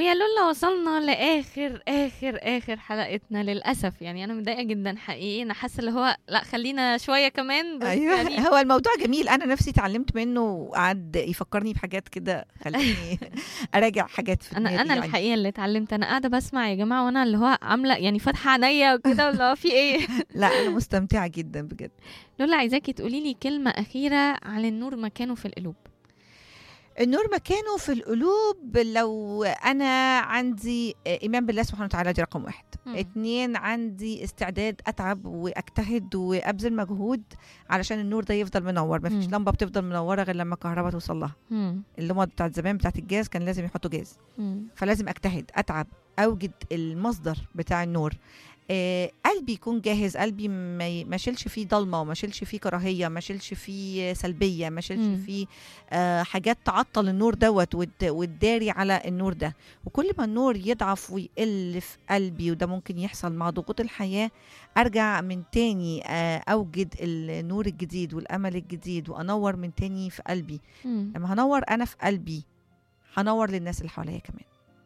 ويا لولا وصلنا لاخر اخر اخر حلقتنا للاسف. يعني انا متضايقه جدا حقيقي، انا حاسه اللي هو لا خلينا شويه كمان بس ايوه يعني هو الموضوع جميل، انا نفسي اتعلمت منه وقعد يفكرني بحاجات كده خليني اراجع حاجات في انا دماغي يعني. الحقيقه اللي اتعلمت، انا قاعده بسمع يا جماعه وانا اللي هو عامله يعني فاتحه عينيا وكده اللي هو في ايه. لا انا مستمتعه جدا بجد. لولا عايزاكي تقولي لي كلمه اخيره عن النور مكانه في القلوب. النور مكانه في القلوب، لو انا عندي ايمان بالله سبحانه وتعالى، دي رقم 1. مم. 2 عندي استعداد اتعب واجتهد وابذل مجهود علشان النور ده يفضل منور. مفيش مم. لمبه بتفضل منوره غير لما الكهرباء توصل لها. مم. اللمبه بتاعت زمان بتاعت الجاز كان لازم يحطوا جاز، مم. فلازم اجتهد اتعب اوجد المصدر بتاع النور. قلبي يكون جاهز، قلبي ما شيلش فيه ضلمه، وما شيلش فيه كراهيه، ما شيلش فيه سلبيه، ما شيلش مم. فيه حاجات تعطل النور دوت وتداري على النور ده. وكل ما النور يضعف ويقل في قلبي، وده ممكن يحصل مع ضغوط الحياه، ارجع من تاني اوجد النور الجديد والامل الجديد وانور من تاني في قلبي. مم. لما هنور انا في قلبي هنور للناس اللي حواليا كمان.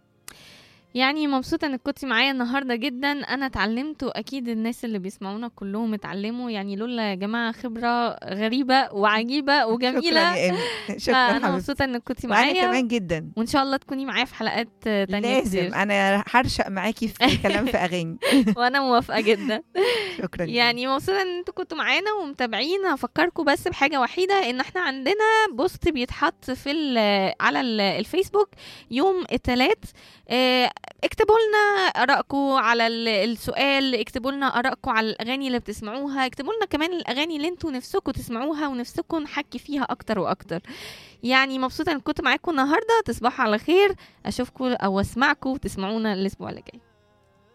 يعني مبسوطة انك كنتي معايا النهاردة جدا، انا اتعلمت واكيد الناس اللي بيسمعونا كلهم اتعلموا. يعني لولا يا جماعة خبرة غريبة وعجيبة وجميلة. شكرا يا ايمي، شكرا انا حبيبتي. مبسوطة انك كنتي وانا معايا، كمان جدا. وان شاء الله تكوني معايا في حلقات تانية لازم كتير. انا هرشق معاكي في كلام في اغاني. وانا موافقة جدا. شكرا ليكي. يعني مبسوطة ان انتوا كنتوا معانا ومتابعين. هفكركم بس بحاجة وحيدة، ان احنا عندنا بوست بيتحط في على الفيسبوك يوم الثلاث. اكتبوا لنا ارائكم على السؤال، اكتبوا لنا ارائكم على الاغاني اللي بتسمعوها، اكتبوا لنا كمان الاغاني اللي انتوا نفسكم تسمعوها ونفسكم نحكي فيها اكتر واكتر. يعني مبسوطة ان كنت معاكم النهاردة. تصبحوا على خير، اشوفكم او اسمعكم وتسمعونا الاسبوع اللي جاي.